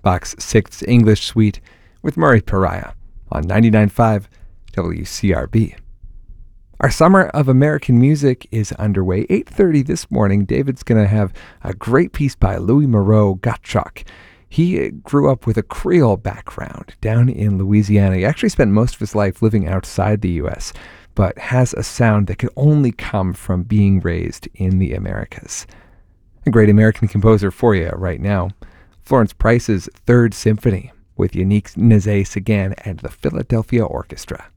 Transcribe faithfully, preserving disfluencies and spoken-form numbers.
Bach's Sixth English Suite with Murray Pariah on ninety-nine point five W C R B. Our Summer of American Music is underway. eight thirty this morning, David's going to have a great piece by Louis Moreau Gottschalk. He grew up with a Creole background down in Louisiana. He actually spent most of his life living outside the U S, but has a sound that could only come from being raised in the Americas. A great American composer for you right now, Florence Price's Third Symphony with Yannick Nézet-Séguin and the Philadelphia Orchestra.